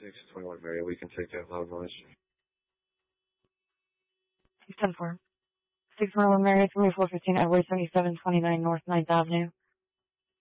621 Mary, we can take that loud noise. 610-4. 611 Mary, 3415 Edward 7729 North 9th Avenue.